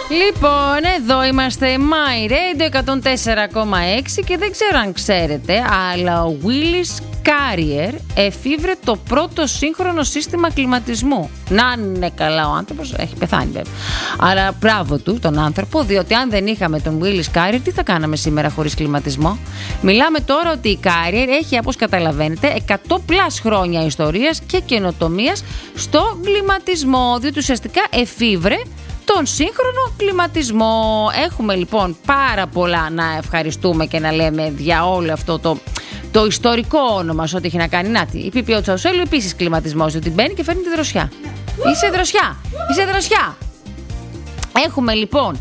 Λοιπόν, εδώ είμαστε My Radio 104,6 και δεν ξέρω αν ξέρετε, αλλά ο Willis Carrier εφήβρε το πρώτο σύγχρονο σύστημα κλιματισμού. Να είναι καλά ο άνθρωπος, έχει πεθάνει βέβαια. Αλλά μπράβο του, τον άνθρωπο, διότι αν δεν είχαμε τον Willis Carrier, τι θα κάναμε σήμερα χωρίς κλιματισμό. Μιλάμε τώρα ότι η Carrier έχει, όπως καταλαβαίνετε, 100 πλάς χρόνια ιστορίας και καινοτομίας στο κλιματισμό, διότι ουσιαστικά εφήβρε τον σύγχρονο κλιματισμό. Έχουμε λοιπόν πάρα πολλά να ευχαριστούμε και να λέμε για όλο αυτό το ιστορικό όνομα σε ό,τι έχει να κάνει. Νάτι, η ΠΠΟ Τσαουσέλου επίσης κλιματισμός, διότι μπαίνει και φέρνει τη δροσιά. Είσαι δροσιά. Έχουμε λοιπόν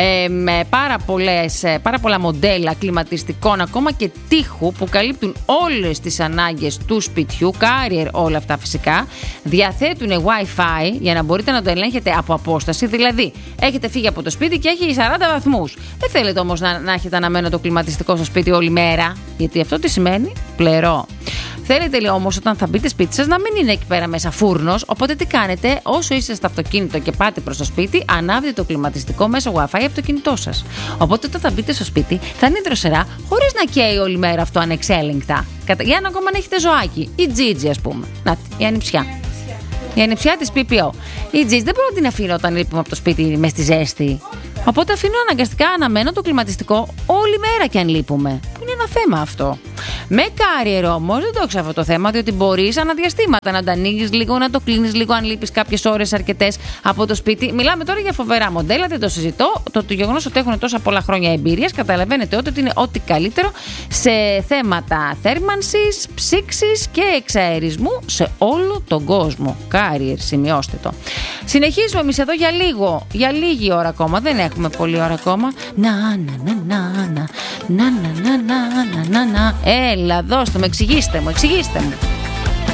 πάρα πολλά μοντέλα κλιματιστικών, ακόμα και τοίχου, που καλύπτουν όλες τις ανάγκες του σπιτιού. Carrier όλα αυτά φυσικά. Διαθέτουν Wi-Fi για να μπορείτε να το ελέγχετε από απόσταση. Δηλαδή, έχετε φύγει από το σπίτι και έχει 40 βαθμούς. Δεν θέλετε όμως να έχετε αναμένο το κλιματιστικό στο σπίτι όλη μέρα, γιατί αυτό τι σημαίνει? Πλερό. Θέλετε όμως όταν θα μπείτε σπίτι σας να μην είναι εκεί πέρα μέσα φούρνος. Οπότε τι κάνετε? Όσο είστε στο αυτοκίνητο και πάτε προς το σπίτι, ανάβετε το κλιματιστικό μέσω Wi-Fi από το κινητό σας. Οπότε όταν θα μπείτε στο σπίτι θα είναι δροσερά, χωρίς να καίει όλη μέρα αυτό ανεξέλεγκτα. Για να ακόμα να έχετε ζωάκι. Η Gigi, ας πούμε. Να, η ανιψιά. Η ανιψιά της ΠΠΟ. Η Gigi δεν μπορώ να την αφήνω όταν λείπουμε από το σπίτι μες στη ζέστη. Οπότε αφήνω αναγκαστικά αναμένο το κλιματιστικό όλη μέρα και αν λείπουμε. Που είναι ένα θέμα αυτό. Με Carrier όμως δεν το έχω αυτό το θέμα, διότι μπορείς αναδιαστήματα να το ανοίγεις λίγο, να το κλείνεις λίγο αν λείπεις κάποιες ώρες αρκετές από το σπίτι. Μιλάμε τώρα για φοβερά μοντέλα, δεν το συζητώ. Το γεγονός ότι έχουν τόσα πολλά χρόνια εμπειρίας, καταλαβαίνετε ότι είναι ό,τι καλύτερο σε θέματα θέρμανσης, ψήξης και εξαερισμού σε όλο τον κόσμο. Carrier, σημειώστε το. Συνεχίζουμε εμείς εδώ για λίγη ώρα ακόμα. Δεν έχουμε πολλή ώρα ακόμα. Έλα, δώστε μου, εξηγήστε μου.